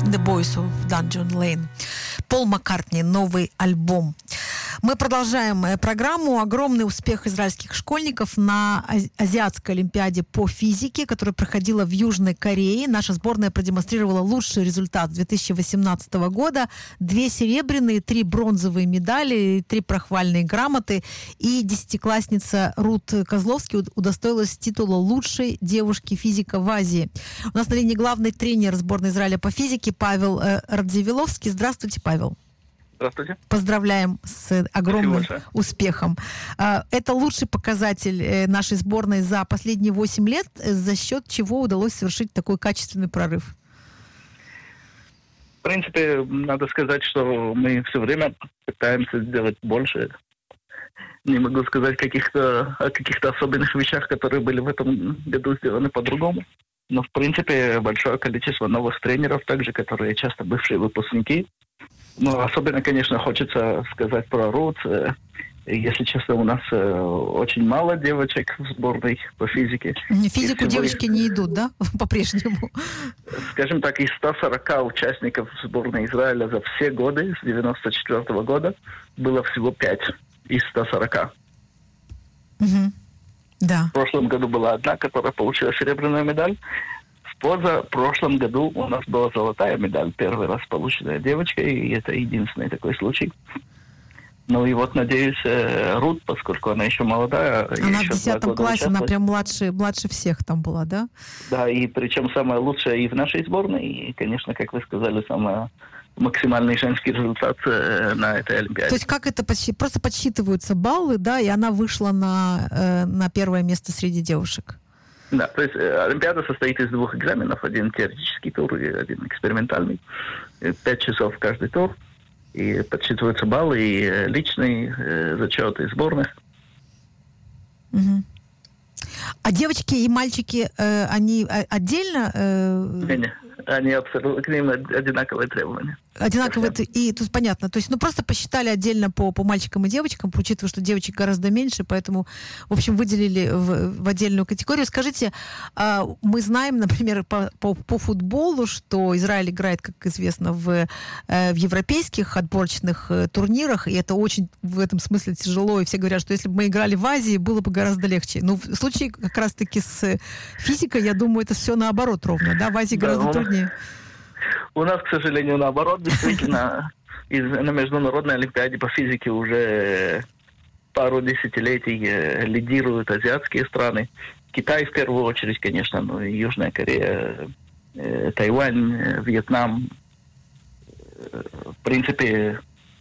The Boys of Dungeon Lane. Пол Маккартни, новый альбом. Мы продолжаем программу. Огромный успех израильских школьников на Азиатской олимпиаде по физике, которая проходила в Южной Корее. Наша сборная продемонстрировала лучший результат с 2018 года. 2 серебряные, 3 бронзовые медали, 3 похвальные грамоты. И 10-классница Рут Козловский удостоилась титула лучшей девушки-физика в Азии. У нас на линии главный тренер сборной Израиля по физике Павел Радзивилловский. Здравствуйте, Павел. Здравствуйте. Поздравляем с огромным успехом. Это лучший показатель нашей сборной за последние 8 лет, за счет чего удалось совершить такой качественный прорыв. В принципе, надо сказать, что мы все время пытаемся сделать больше. Не могу сказать о каких-то особенных вещах, которые были в этом году сделаны по-другому. Но, в принципе, большое количество новых тренеров, также, которые часто бывшие выпускники. Но особенно, конечно, хочется сказать про Рут. Если честно, у нас очень мало девочек в сборной по физике. В физику девочки не идут, да, по-прежнему? Скажем так, из 140 участников сборной Израиля за все годы, с 1994 года, было всего 5 из 140. Угу. Да. В прошлом году была одна, которая получила серебряную медаль. В позапрошлом году у нас была золотая медаль, первый раз полученная девочкой, и это единственный такой случай. Ну и вот, надеюсь, Рут, поскольку она еще молодая... Она в 10 классе, она прям младше всех там была, да? Да, и причем самая лучшая и в нашей сборной, и, конечно, как вы сказали, самая максимальный женский результат на этой олимпиаде. То есть как это просто подсчитываются баллы, да, и она вышла на первое место среди девушек? Да, то есть олимпиада состоит из 2 экзаменов, один теоретический тур и один экспериментальный. 5 часов каждый тур, и подсчитываются баллы, и личный зачет, и сборных. Угу. А девочки и мальчики, они отдельно? Не, они абсолютно, к ним одинаковые требования. Одинаковые, и тут понятно. То есть, просто посчитали отдельно по мальчикам и девочкам, учитывая, что девочек гораздо меньше, поэтому, в общем, выделили в отдельную категорию. Скажите, мы знаем, например, по футболу, что Израиль играет, как известно, в европейских отборочных турнирах, и это очень в этом смысле тяжело, и все говорят, что если бы мы играли в Азии, было бы гораздо легче. Но в случае как раз-таки с физикой, я думаю, это все наоборот ровно, да? В Азии гораздо труднее. У нас, к сожалению, наоборот, действительно, на Международной олимпиаде по физике уже пару десятилетий лидируют азиатские страны. Китай в первую очередь, конечно, но и Южная Корея, Тайвань, Вьетнам. В принципе,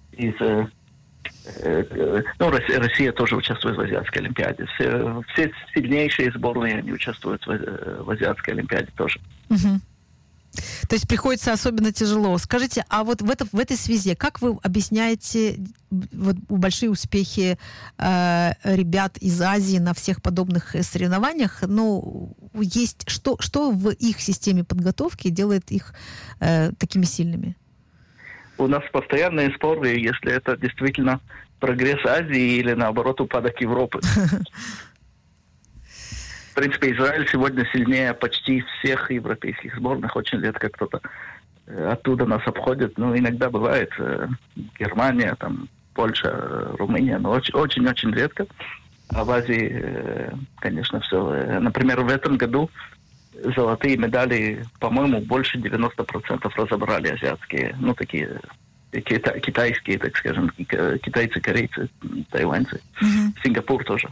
Россия тоже участвует в Азиатской олимпиаде. Все сильнейшие сборные, они участвуют в Азиатской олимпиаде тоже. Угу. То есть приходится особенно тяжело. Скажите, а вот в этой связи, как вы объясняете большие успехи ребят из Азии на всех подобных соревнованиях? Есть что в их системе подготовки делает их такими сильными? У нас постоянные споры, если это действительно прогресс Азии или, наоборот, упадок Европы. В принципе, Израиль сегодня сильнее почти всех европейских сборных. Очень редко кто-то оттуда нас обходит. Иногда бывает Германия, Польша, Румыния, но очень-очень редко. А в Азии, конечно, все. Например, в этом году золотые медали, по-моему, больше 90% разобрали азиатские, такие китайские, так скажем, китайцы, корейцы, тайваньцы, Сингапур тоже.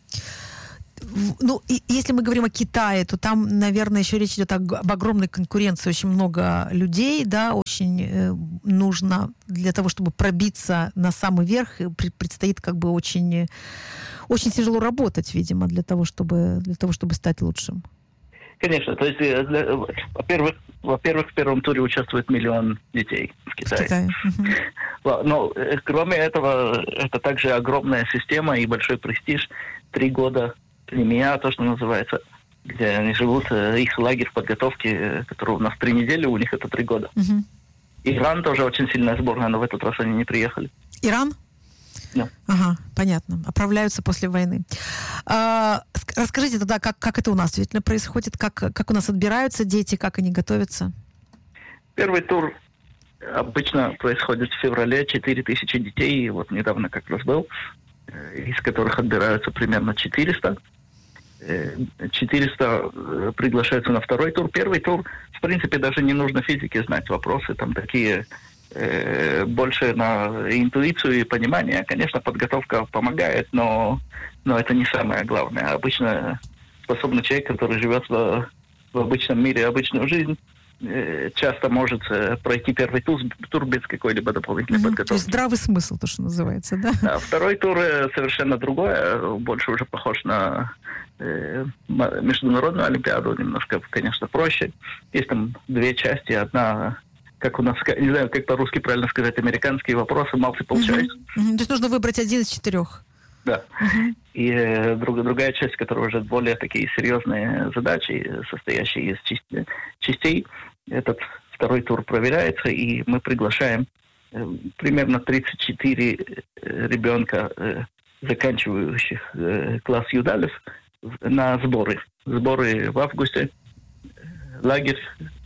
Если мы говорим о Китае, то там, наверное, еще речь идет об огромной конкуренции. Очень много людей, да, очень нужно для того, чтобы пробиться на самый верх, предстоит очень, очень тяжело работать, видимо, для того, чтобы стать лучшим. Конечно, то есть, во-первых, в первом туре участвует 1 миллион детей в Китае. Угу. Но кроме этого, это также огромная система и большой престиж. 3 года премия, то, что называется, где они живут, их лагерь подготовки, который у нас 3 недели, у них это 3 года. Угу. Иран тоже очень сильная сборная, но в этот раз они не приехали. Иран? Да. Ага, понятно. Оправляются после войны. Расскажите тогда, как это у нас действительно происходит, как у нас отбираются дети, как они готовятся? Первый тур обычно происходит в феврале, 4000 детей, вот недавно как раз был, из которых отбираются примерно 400. 400 приглашаются на второй тур. Первый тур, в принципе, даже не нужно физике знать, вопросы там такие больше на интуицию и понимание. Конечно, подготовка помогает, но это не самое главное. Обычно способный человек, который живет в обычном мире, обычную жизнь, часто может пройти первый тур без какой-либо дополнительной подготовки. То есть здравый смысл, то, что называется, да? Да, второй тур совершенно другое, больше уже похож на международную олимпиаду, немножко, конечно, проще. Есть там две части, одна, как у нас, не знаю, как по-русски правильно сказать, американские вопросы, multiple choice. То есть нужно выбрать один из 4. Да. И другая часть, которая уже более такие серьезные задачи, состоящие из частей. Этот второй тур проверяется, и мы приглашаем примерно 34 ребенка, заканчивающих класс Юдалев, на сборы. Сборы в августе. Лагерь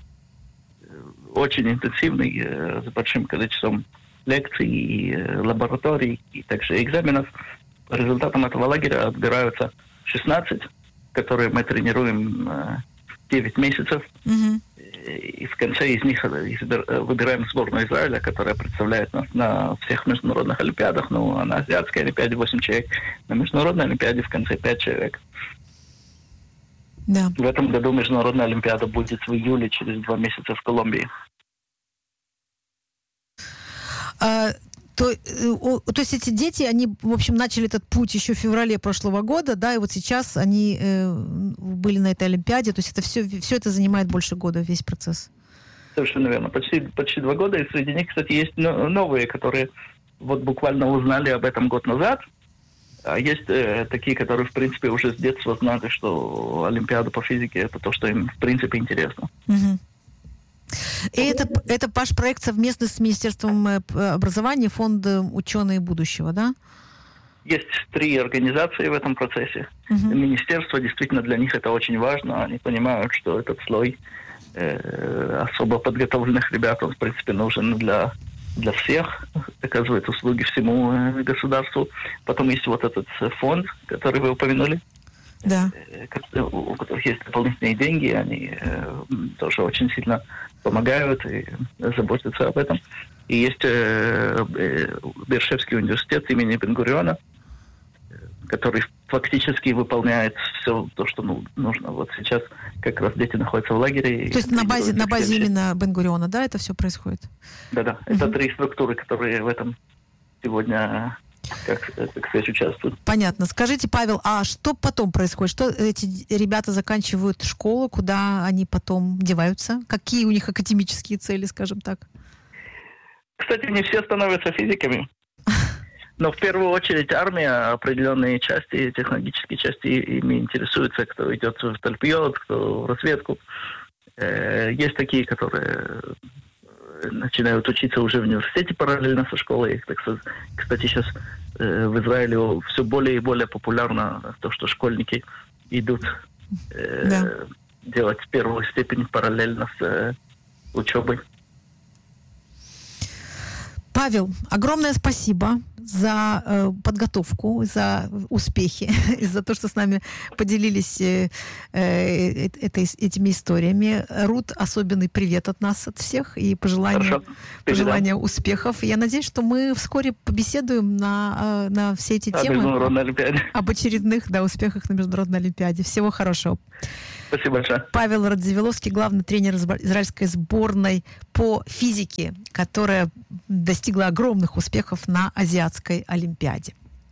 очень интенсивный, с большим количеством лекций и лабораторий, и также экзаменов. По результатам этого лагеря отбираются 16, которые мы тренируем 9 месяцев. И в конце из них выбираем сборную Израиля, которая представляет нас на всех международных олимпиадах. Ну, а на азиатской олимпиаде 8 человек, на международной олимпиаде в конце 5 человек. Да. В этом году международная олимпиада будет в июле, через 2 месяца в Колумбии. То есть эти дети, они, в общем, начали этот путь еще в феврале прошлого года, да, и вот сейчас они были на этой олимпиаде, то есть это все это занимает больше года, весь процесс. Совершенно верно. Почти 2 года, и среди них, кстати, есть новые, которые вот буквально узнали об этом год назад, а есть такие, которые, в принципе, уже с детства знали, что олимпиада по физике — это то, что им, в принципе, интересно. И это ваш проект совместно с Министерством образования, Фондом «Ученые будущего», да? Есть 3 организации в этом процессе. Министерство, действительно, для них это очень важно. Они понимают, что этот слой особо подготовленных ребят, он, в принципе, нужен для всех, оказывает услуги всему государству. Потом есть вот этот фонд, который вы упомянули. Да. У которых есть дополнительные деньги, они тоже очень сильно помогают и заботятся об этом. И есть Бершевский университет имени Бен-Гуриона, который фактически выполняет все то, что нужно. Вот сейчас как раз дети находятся в лагере. То есть на базе именно Бен-Гуриона, да, это все происходит? Да. Это 3 структуры, которые в этом сегодня, как сказать, участвуют. Понятно. Скажите, Павел, а что потом происходит? Что эти ребята заканчивают школу, куда они потом деваются? Какие у них академические цели, скажем так? Кстати, не все становятся физиками. Но в первую очередь армия, определенные части, технологические части ими интересуются, кто идет в тальпиот, кто в разведку. Есть такие, которые начинают учиться уже в университете параллельно со школой. Кстати, сейчас в Израиле все более и более популярно то, что школьники идут делать первую степень параллельно с учебой. Павел, огромное спасибо за подготовку, за успехи, и за то, что с нами поделились этими историями. Рут, особенный привет от нас, от всех, и пожелания успехов. Я надеюсь, что мы вскоре побеседуем на все эти темы об очередных успехах на Международной олимпиаде. Всего хорошего. Спасибо большое. Павел Радзивиловский, главный тренер израильской сборной по физике, которая достигла огромных успехов на Азиатской олимпиаде.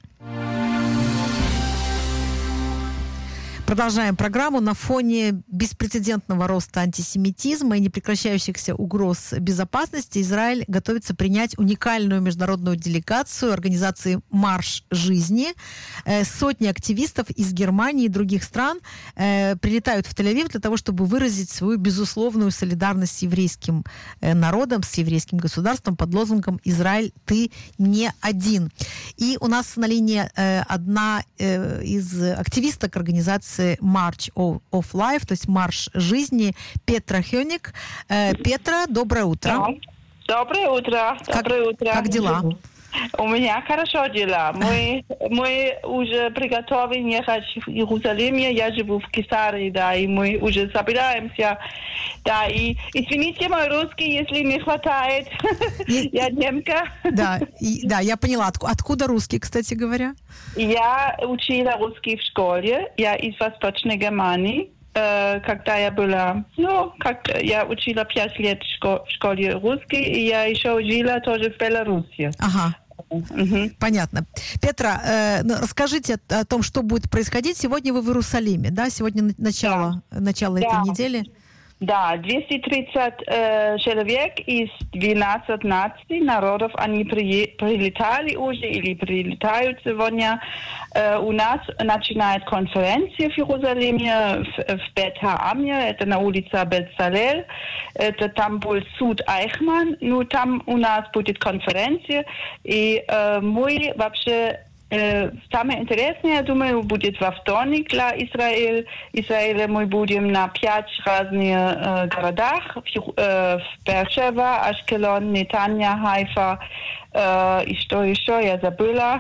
Продолжаем программу. На фоне беспрецедентного роста антисемитизма и непрекращающихся угроз безопасности Израиль готовится принять уникальную международную делегацию организации «Марш жизни». Сотни активистов из Германии и других стран прилетают в Тель-Авив для того, чтобы выразить свою безусловную солидарность с еврейским народом, с еврейским государством под лозунгом «Израиль, ты не один». И у нас на линии одна из активисток организации акции March of Life, то есть марш жизни, Петра Хёник. Петра, доброе утро. Доброе утро. Доброе утро. Как дела? У меня хорошо дела. Мы уже приготовлены ехать в Иерусалим. Я живу в Кесарии, да, и мы уже собираемся. Да, и извините мой русский, если не хватает. Я немка. Да, я поняла. Откуда русский, кстати говоря? Я учила русский в школе. Я из Восточной Германии. Когда я была, я учила 5 лет в школе русский, и я еще жила тоже в Беларуси. Ага. Понятно. Петра, расскажите о том, что будет происходить. Сегодня вы в Иерусалиме, да? Сегодня начало этой недели. Да, 230 человек из 12 наций, народов, они прилетали уже или прилетают сегодня. У нас начинает конференция в Иерусалиме, в Бет-Хаамья, это на улице Бет-Салель, это там будет суд Айхман, там у нас будет конференция, и мы вообще... Самое интересное, я думаю, будет во вторник для Израиля. Мы будем на 5 разных городах. В Бершева, Ашкелон, Нетанья, Хайфа. И что еще? Я забыла.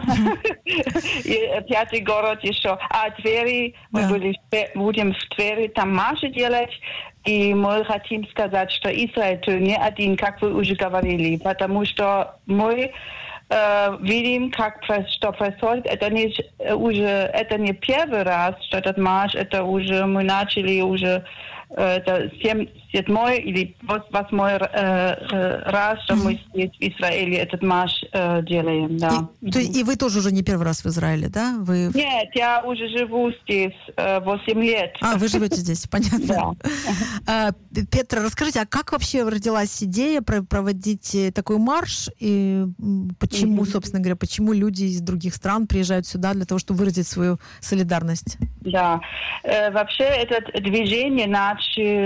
5-й город еще. Твери. Мы будем в Твери там марши делать. И мы хотим сказать, что Израиль не один, как вы уже говорили. Потому что мы видим, что происходит. Это не первый раз, что этот марш, это уже мы начали уже это 7-й или 8-й раз, что мы здесь в Израиле этот марш делаем, да. И вы тоже уже не первый раз в Израиле, да? Нет, я уже живу здесь 8 лет. Вы живете здесь, понятно. Да. Петра, расскажите, а как вообще родилась идея проводить такой марш? И почему, собственно говоря, почему люди из других стран приезжают сюда для того, чтобы выразить свою солидарность? Да, вообще это движение начал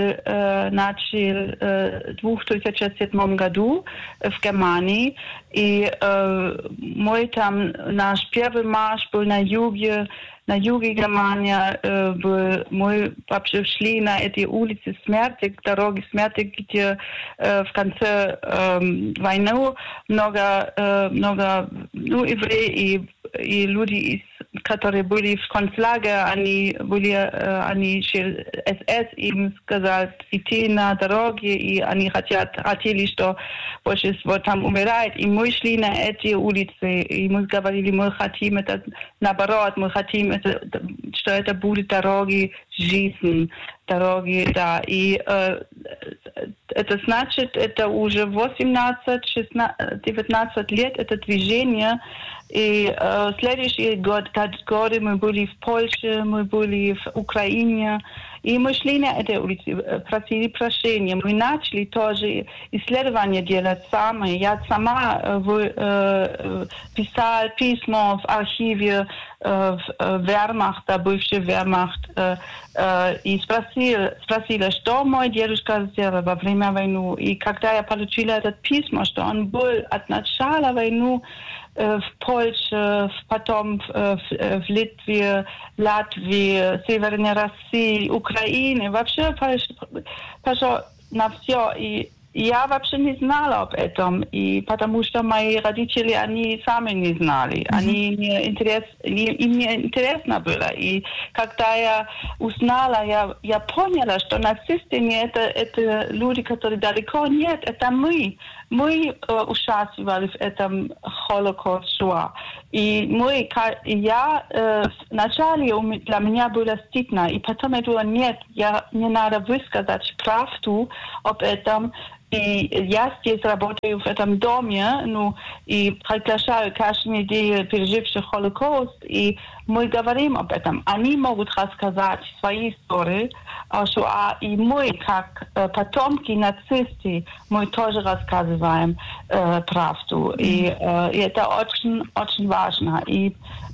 в 2007 году в Германии. И наш первый марш был на юге Германии. Мы вообще шли на эти улицы смерти, дороги смерти, где в конце войны много евреев и люди, которые были в концлагере, они через СС им сказали идти на дороге, и они хотели, что большинство там умирает. И мы шли на эти улицы, и мы говорили, мы хотим это наоборот, мы хотим, что это будет дороги жизни, дороги, да. И это значит, это уже 18-19 лет, это движение. И следующие годы мы были в Польше, мы были в Украине, и мы шли на этой улице, просили прощения. Мы начали тоже исследования делать сами. Я сама писала письмо в архиве Вермахта, бывший Вермахт, и спросила, что мой дедушка сделал во время войны. И когда я получила это письмо, что он был от начала войны в Польше, потом в Литве, Латвии, Северной России, Украине, вообще пошел на все. И я вообще не знала об этом, и потому что мои родители, они сами не знали. Им не интересно было. И когда я узнала, я поняла, что нацисты это люди, которые далеко нет, это мы. Мы участвовали в этом Холокосте Шоа. И я вначале для меня было стыдно, и потом я думала, нет, мне надо высказать правду об этом. И я здесь работаю в этом доме, и приглашаю каждую неделю переживших Холокост, и мы говорим об этом. Они могут рассказать свои истории, и мы, как потомки нацисты, мы тоже рассказываем правду. И это очень, очень важно. И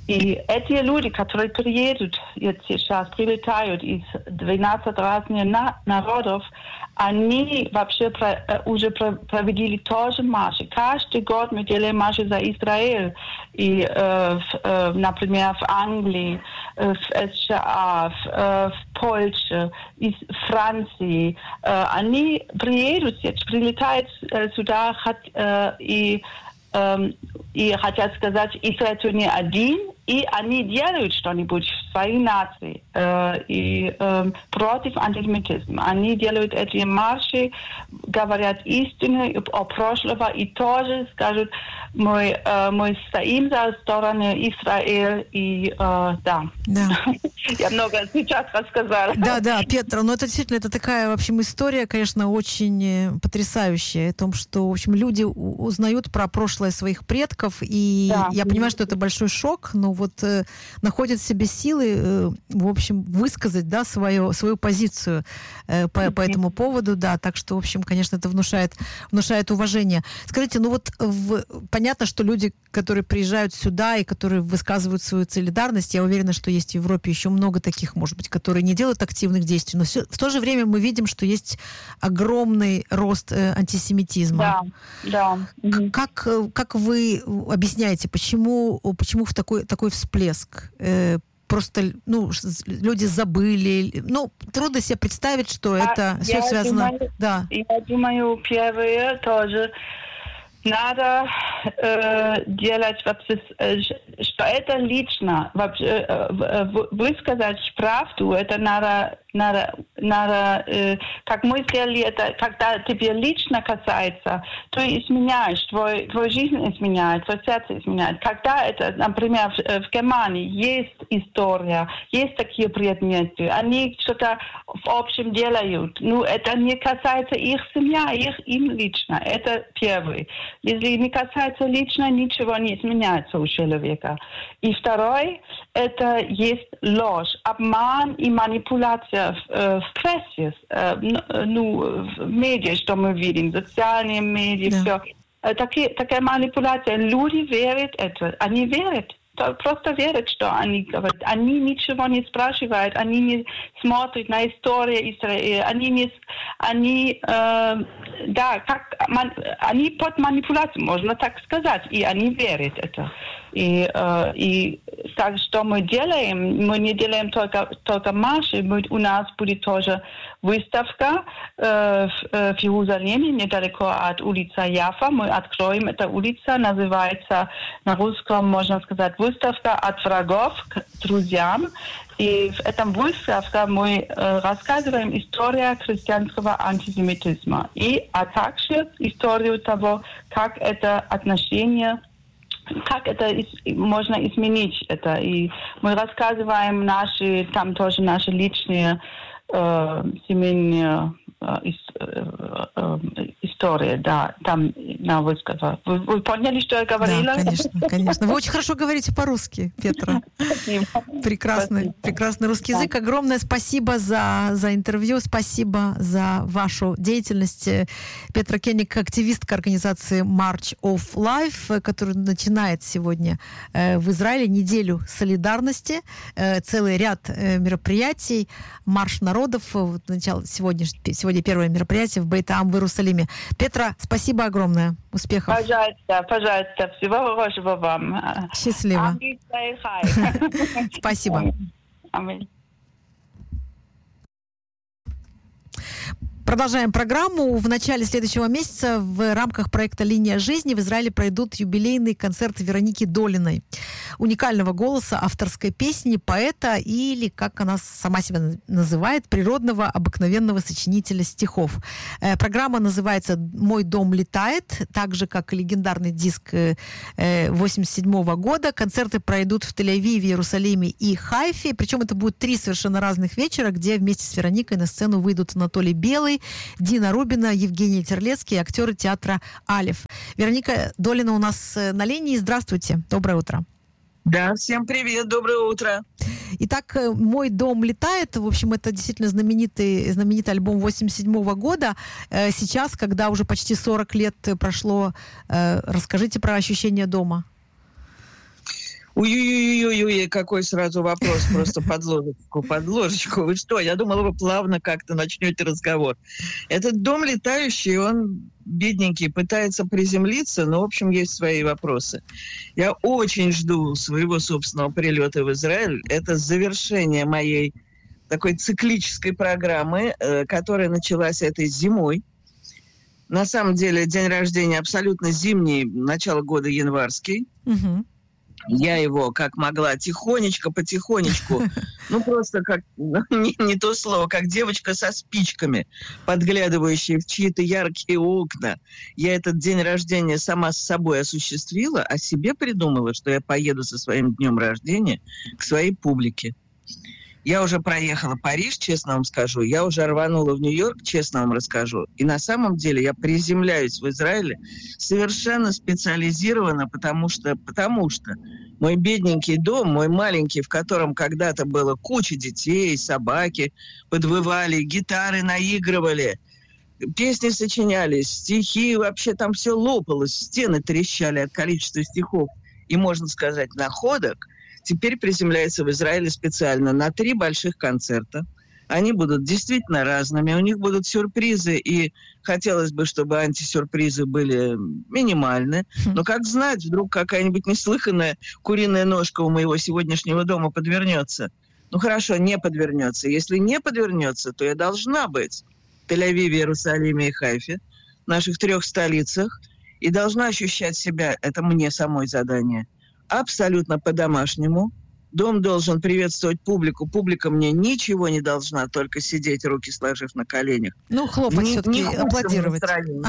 И эти люди, которые приедут сейчас, прилетают из 12 разных народов, они вообще уже проводили тоже марши. Каждый год мы делаем марши за Израиль. И, например, в Англии, в США, в Польше, из Франции. Они приедут сейчас, прилетают сюда и хотят сказать, Израиль не один, и они делают что-нибудь в своей нации против антисемитизма. Они делают эти марши, говорят истину о прошлом и тоже скажут, мы стоим за стороной Израиля и да. Я много сейчас рассказала. Да, Петра, но это действительно такая, в общем, история, конечно, очень потрясающая о том, что, в общем, люди узнают про прошлое своих предков, и я понимаю, что это большой шок, но вот находят в себе силы, в общем, высказать, да, свою позицию по этому поводу, да, так что, в общем, конечно, это внушает уважение. Скажите, ну вот понятно, что люди, которые приезжают сюда и которые высказывают свою солидарность, я уверена, что есть в Европе еще много таких, может быть, которые не делают активных действий, но в то же время мы видим, что есть огромный рост антисемитизма. Да. Как вы объясняете, почему в такой всплеск? Просто, люди забыли. Трудно себе представить, что это все связано. Я думаю, первое тоже надо делать, что это лично, высказать правду, это надо, как мы сделали это, когда тебе лично касается, ты изменяешь, твоя жизнь изменяет, твое сердце изменяет. Когда это, например, в Германии есть история, есть такие предметы, они что-то в общем делают, это не касается их семьи, им лично, это первый. Если не касается лично, ничего не изменяется у человека. И второй, это есть ложь, обман и манипуляция в прессе, в медиа, что мы видим, социальные медиа, все. Такая манипуляция. Люди верят в это. Они верят. Просто верят, что они говорят. Они ничего не спрашивают, они не смотрят на историю Израиля, они под манипуляцией, можно так сказать, и они верят в это. И так что мы делаем, мы не делаем только марши, у нас будет тоже выставка в Иерусалиме, недалеко от улицы Яфа. Мы откроем эту улицу, называется на русском, можно сказать, выставка от врагов к друзьям. И в этом выставке мы рассказываем историю христианского антисемитизма, а также историю того, как это отношение, как это можно изменить это. И мы рассказываем наши личные семейные истории, да, там на выставке. Вы поняли, что я говорила? Да, конечно. Вы очень хорошо говорите по-русски, Петра. Прекрасный русский язык. Огромное спасибо за интервью, спасибо за вашу деятельность. Петра Кенник, активистка организации March of Life, которая начинает сегодня в Израиле неделю солидарности, целый ряд мероприятий, марш народов. Сегодня первое мероприятие в Бейт-Ам в Иерусалиме. Петра, спасибо огромное. Успехов. Пожалуйста. Всего хорошего вам. Счастливо. Спасибо. Аминь. Продолжаем программу. В начале следующего месяца в рамках проекта «Линия жизни» в Израиле пройдут юбилейный концерт Вероники Долиной. Уникального голоса, авторской песни, поэта или, как она сама себя называет, природного, обыкновенного сочинителя стихов. Программа называется «Мой дом летает», так же, как и легендарный диск 1987 года. Концерты пройдут в Тель-Авиве, Иерусалиме и Хайфе. Причем это будут 3 совершенно разных вечера, где вместе с Вероникой на сцену выйдут Анатолий Белый, Дина Рубина, Евгений Терлецкий, актеры театра «Алеф». Вероника Долина у нас на линии. Здравствуйте. Доброе утро. Да, всем привет, доброе утро. Итак, «Мой дом летает». В общем, это действительно знаменитый альбом 1987 года. Сейчас, когда уже почти 40 лет прошло, расскажите про ощущение дома. Ой-ой-ой-ой, какой сразу вопрос, просто под ложечку. Вы что, я думала, вы плавно как-то начнете разговор. Этот дом летающий, он бедненький, пытается приземлиться, но, в общем, есть свои вопросы. Я очень жду своего собственного прилета в Израиль. Это завершение моей такой циклической программы, которая началась этой зимой. На самом деле, день рождения абсолютно зимний, начало года январский. Угу. Я его, как могла, потихонечку, ну просто как, не то слово, как девочка со спичками, подглядывающая в чьи-то яркие окна. Я этот день рождения сама с собой осуществила, а себе придумала, что я поеду со своим днем рождения к своей публике. Я уже проехала Париж, честно вам скажу. Я уже рванула в Нью-Йорк, честно вам расскажу. И на самом деле я приземляюсь в Израиле совершенно специализированно, потому что мой бедненький дом, мой маленький, в котором когда-то было куча детей, собаки, подвывали, гитары наигрывали, песни сочинялись, стихи, вообще там все лопалось, стены трещали от количества стихов и, можно сказать, находок. Теперь приземляется в Израиле специально на 3 больших концерта. Они будут действительно разными, у них будут сюрпризы, и хотелось бы, чтобы антисюрпризы были минимальны. Но как знать, вдруг какая-нибудь неслыханная куриная ножка у моего сегодняшнего дома подвернется. Ну хорошо, не подвернется. Если не подвернется, то я должна быть в Тель-Авиве, Иерусалиме и Хайфе, наших 3 столицах, и должна ощущать себя, это мне самой задание, абсолютно по-домашнему. Дом должен приветствовать публику. Публика мне ничего не должна, только сидеть, руки сложив на коленях. Ну, хлопать все-таки, аплодировать.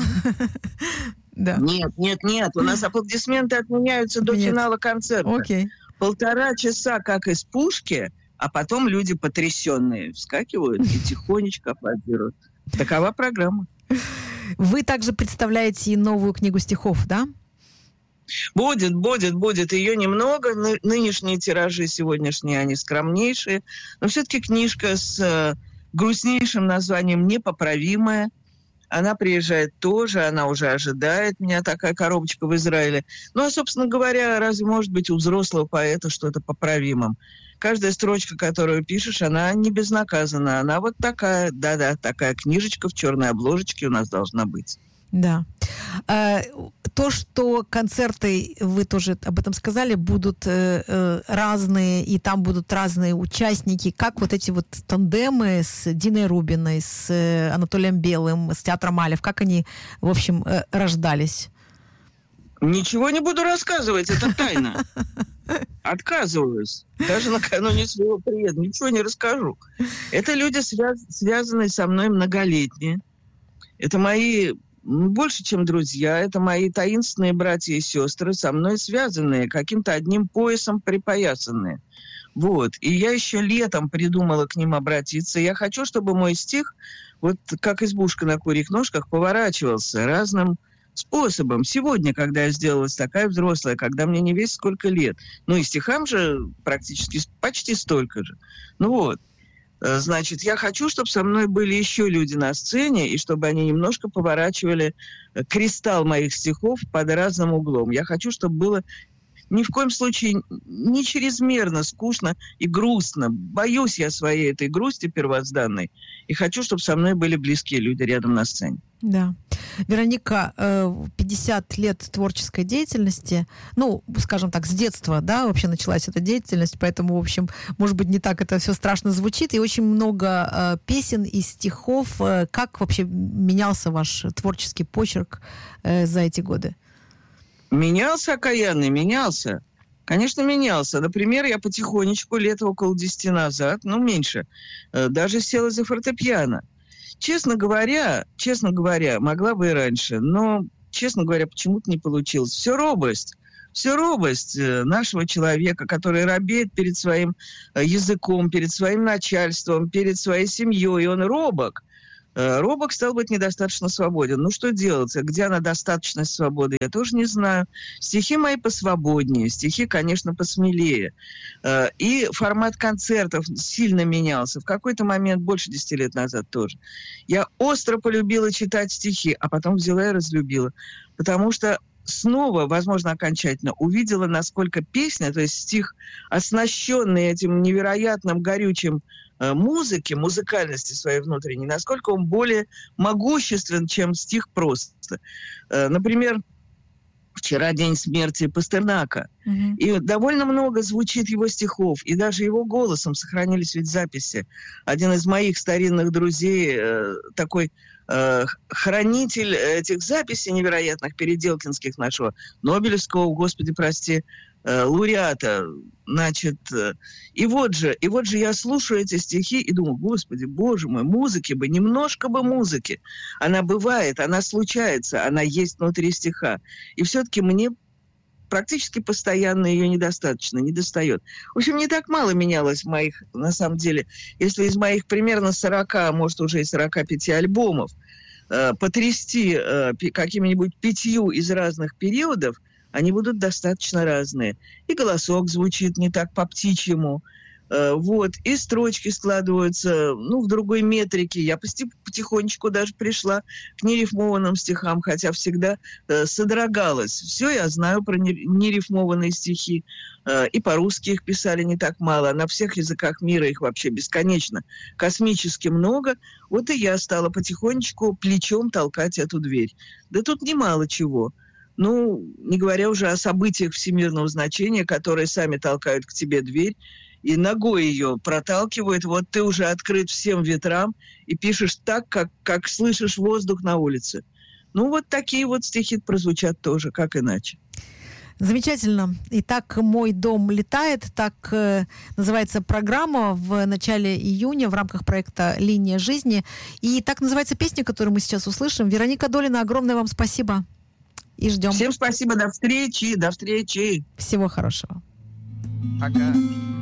Да. Нет. У нас аплодисменты отменяются до финала концерта. Окей. 1,5 часа, как из пушки, а потом люди потрясенные вскакивают и тихонечко аплодируют. Такова программа. Вы также представляете и новую книгу стихов, да? Будет. Ее немного. Нынешние тиражи, сегодняшние, они скромнейшие. Но все-таки книжка с грустнейшим названием «Непоправимая». Она приезжает тоже, она уже ожидает меня, такая коробочка в Израиле. Ну, а, собственно говоря, разве может быть у взрослого поэта что-то поправимым? Каждая строчка, которую пишешь, она не безнаказанна. Она вот такая, такая книжечка в черной обложечке у нас должна быть. Да. То, что концерты, вы тоже об этом сказали, будут разные, и там будут разные участники. Как вот эти вот тандемы с Диной Рубиной, с Анатолием Белым, с театром Алеф, как они, в общем, рождались? Ничего не буду рассказывать, это тайна. Отказываюсь. Даже накануне своего приезда ничего не расскажу. Это люди, связанные со мной многолетние. Это мои... больше, чем друзья, это мои таинственные братья и сестры, со мной связанные, каким-то одним поясом припоясанные. Вот. И я еще летом придумала к ним обратиться. Я хочу, чтобы мой стих, вот как избушка на курьих ножках, поворачивался разным способом. Сегодня, когда я сделалась такая взрослая, когда мне не весь сколько лет, ну и стихам же практически почти столько же. Ну вот. Значит, я хочу, чтобы со мной были еще люди на сцене, и чтобы они немножко поворачивали кристалл моих стихов под разным углом. Я хочу, чтобы было ни в коем случае не чрезмерно скучно и грустно. Боюсь я своей этой грусти первозданной, и хочу, чтобы со мной были близкие люди рядом на сцене. Да. Вероника, 50 лет творческой деятельности, ну, скажем так, с детства, да, вообще началась эта деятельность, поэтому, в общем, может быть, не так это все страшно звучит, и очень много песен и стихов. Как вообще менялся ваш творческий почерк за эти годы? Менялся, окаянный, менялся. Конечно, менялся. Например, я потихонечку, лет около 10 назад, ну, меньше, даже села за фортепиано. Честно говоря, могла бы и раньше, но, честно говоря, почему-то не получилось. Все робость нашего человека, который робеет перед своим языком, перед своим начальством, перед своей семьей, и он робок. Робок, стал быть, недостаточно свободен. Ну, что делать? Где она достаточность свободы? Я тоже не знаю. Стихи мои посвободнее, стихи, конечно, посмелее. И формат концертов сильно менялся. В какой-то момент, больше 10 лет назад тоже. Я остро полюбила читать стихи, а потом взяла и разлюбила. Потому что снова, возможно, окончательно увидела, насколько песня, то есть стих, оснащенный этим невероятным горючим музыкальности своей внутренней, насколько он более могуществен, чем стих просто. Например, вчера день смерти Пастернака. И довольно много звучит его стихов, и даже его голосом сохранились ведь записи. Один из моих старинных друзей, такой хранитель этих записей невероятных, переделкинских, нашего Нобелевского, господи, прости, лауреата, значит, и вот же я слушаю эти стихи и думаю, господи, боже мой, музыки бы, немножко бы музыки. Она бывает, она случается, она есть внутри стиха. И все-таки мне практически постоянно ее недостаточно, недостает. В общем, не так мало менялось моих, на самом деле, если из моих примерно 40, а может уже и 45 альбомов потрясти какими-нибудь 5 из разных периодов, они будут достаточно разные. И голосок звучит не так по-птичьему, вот, и строчки складываются, в другой метрике. Я потихонечку даже пришла к нерифмованным стихам, хотя всегда содрогалась. Все я знаю про нерифмованные стихи, и по-русски их писали не так мало, на всех языках мира их вообще бесконечно, космически много. Вот и я стала потихонечку плечом толкать эту дверь. Да тут немало чего. Не говоря уже о событиях всемирного значения, которые сами толкают к тебе дверь и ногой ее проталкивают. Вот ты уже открыт всем ветрам и пишешь так, как слышишь воздух на улице. Вот такие вот стихи прозвучат тоже, как иначе. Замечательно. Итак, «Мой дом летает», так называется программа в начале июня в рамках проекта «Линия жизни». И так называется песня, которую мы сейчас услышим. Вероника Долина, огромное вам спасибо. И ждем. Всем спасибо, до встречи. Всего хорошего. Пока.